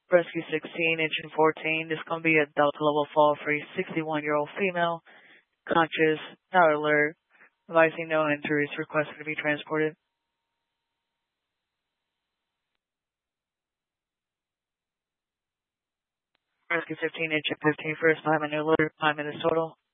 Rescue 16, engine 14. This is going to be a Delta level fall for a 61-year-old female, conscious, not alert, advising no injuries, requested to be transported. Rescue 15, engine 15, first time, a new alert, 5 minutes total.